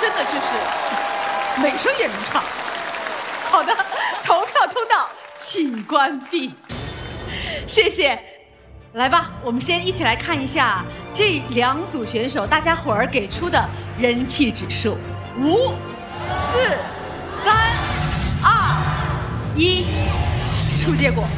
真的就是美声也能唱。好的，投票通道请关闭。谢谢。来吧，我们先一起来看一下这两组选手大家伙儿给出的人气指数：5、4、3、2、1，出结果。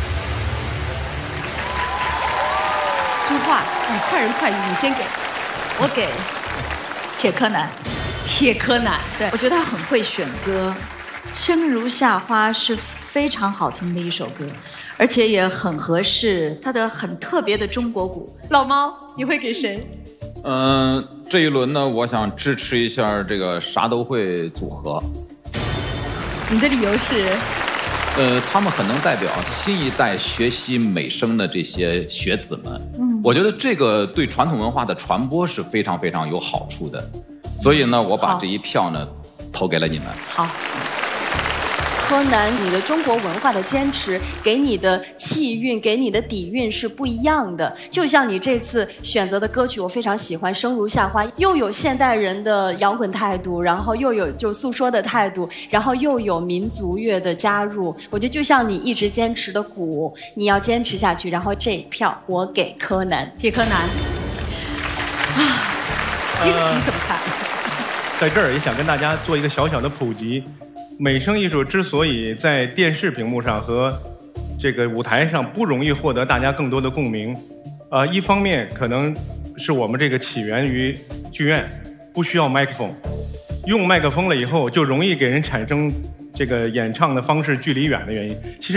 朱桦，你快人快语，你先给。 我给铁柯南。 铁柯南，对， 我觉得他很会选歌，《生如夏花》是非常好听的一首歌，而且也很合适他的很特别的中国鼓。 老猫，你会给谁？ 这一轮呢，我想支持一下这个啥都会组合。 你的理由是？ 他们很能代表新一代学习美声的这些学子们。我觉得这个对传统文化的传播是非常非常有好处的。所以呢，我把这一票呢投给了你们。 好。 柯南，你的中国文化的坚持给你的气韵给你的底蕴是不一样的，就像你这次选择的歌曲我非常喜欢《生如夏花》，又有现代人的摇滚态度，然后又有就诉说的态度，然后又有民族乐的加入，我觉得就像你一直坚持的鼓，你要坚持下去，然后这一票我给柯南。 铁柯南英喜怎么看？ 在这儿也想跟大家做一个小小的普及。美声艺术之所以在电视屏幕上和这个舞台上不容易获得大家更多的共鸣，一方面可能是我们这个起源于剧院，不需要麦克风，用麦克风了以后就容易给人产生这个演唱的方式距离远的原因。其实